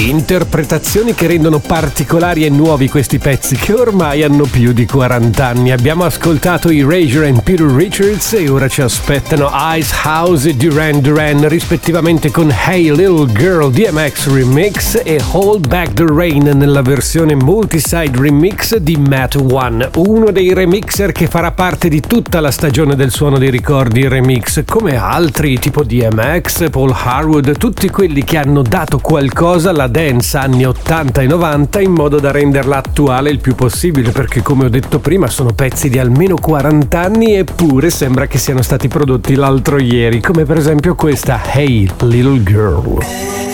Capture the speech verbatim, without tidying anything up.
Interpretazioni che rendono particolari e nuovi questi pezzi che ormai hanno più di quaranta anni. Abbiamo ascoltato Erasure e Peter Richards e ora ci aspettano Ice House e Duran Duran, rispettivamente con Hey Little Girl D M X Remix e Hold Back the Rain nella versione multiside remix di Matt One, uno dei remixer che farà parte di tutta la stagione del Suono dei Ricordi remix, come altri tipo D M X, Paul Harwood, tutti quelli che hanno dato qualcosa alla dance anni ottanta e novanta in modo da renderla attuale il più possibile, perché come ho detto prima sono pezzi di almeno quaranta anni eppure sembra che siano stati prodotti l'altro ieri, come per esempio questa Hey Little Girl.